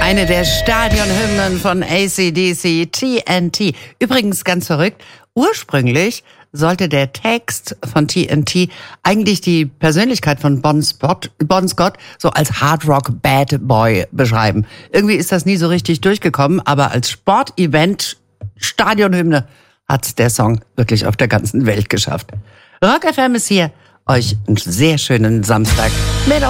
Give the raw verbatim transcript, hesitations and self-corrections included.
Eine der Stadionhymnen von A C D C, T N T. Übrigens ganz verrückt, ursprünglich sollte der Text von T N T eigentlich die Persönlichkeit von Bon Scott, Bon Scott so als Hard Rock Bad Boy beschreiben. Irgendwie ist das nie so richtig durchgekommen, aber als Sportevent, Stadionhymne hat der Song wirklich auf der ganzen Welt geschafft. Rock F M ist hier, euch einen sehr schönen Samstag mit